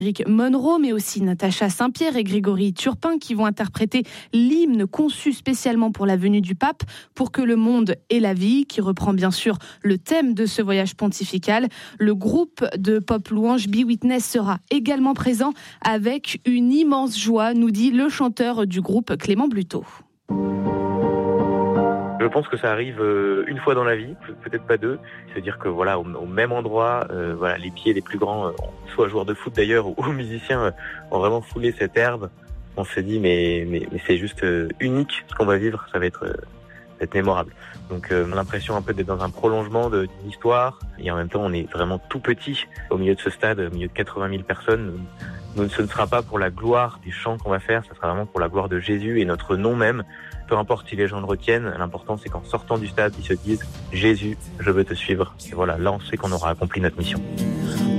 Eric Monroe, mais aussi Natacha Saint-Pierre et Grégory Turpin qui vont interpréter l'hymne conçu spécialement pour la venue du pape, Pour que le monde ait la vie, qui reprend bien sûr le thème de ce voyage pontifical. Le groupe de pop louange Be Witness sera également présent avec une immense joie, nous dit le chanteur du groupe Clément Bluteau. Je pense que ça arrive une fois dans la vie, peut-être pas deux. C'est-à-dire que voilà, au même endroit, voilà, les pieds les plus grands, soit joueurs de foot d'ailleurs ou musiciens, ont vraiment foulé cette herbe. On s'est dit mais c'est juste unique ce qu'on va vivre, ça va être mémorable. Donc on a l'impression un peu d'être dans un prolongement d'une histoire et en même temps on est vraiment tout petit au milieu de ce stade, au milieu de 80 000 personnes. Nous, ce ne sera pas pour la gloire des chants qu'on va faire, ça sera vraiment pour la gloire de Jésus et notre nom même. Peu importe si les gens le retiennent, l'important c'est qu'en sortant du stade, ils se disent « Jésus, je veux te suivre ». Et voilà, là on sait qu'on aura accompli notre mission.